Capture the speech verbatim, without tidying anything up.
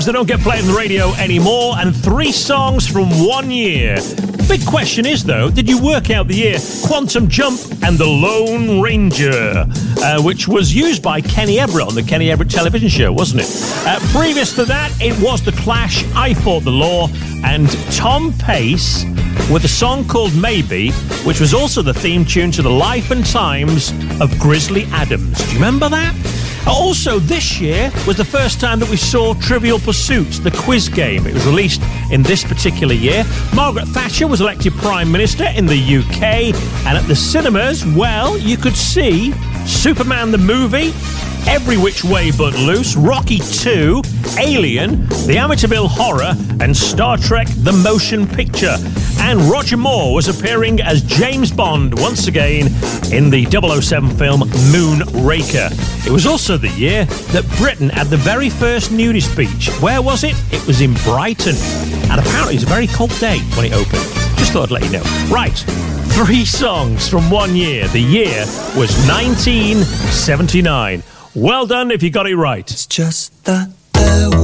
That don't get played on the radio anymore, and three songs from one year. Big question is, though, did you work out the year? Quantum Jump and The Lone Ranger, uh, which was used by Kenny Everett on the Kenny Everett television show, wasn't it? Uh, previous to that, it was The Clash, I Fought the Law, and Tom Pace with a song called Maybe, which was also the theme tune to the life and times of Grizzly Adams. Do you remember that? Also, this year was the first time that we saw Trivial Pursuit, the quiz game. It was released in this particular year. Margaret Thatcher was elected Prime Minister in the U K. And at the cinemas, well, you could see Superman the movie, Every Which Way But Loose, Rocky two, Alien, The Amityville Horror, and Star Trek The Motion Picture. And Roger Moore was appearing as James Bond once again in the double oh seven film Moonraker. It was also the year that Britain had the very first nudist beach. Where was it? It was in Brighton. And apparently it was a very cold day when it opened. Just thought I'd let you know. Right, three songs from one year. The year was nineteen seventy-nine. Well done if you got it right. It's just that there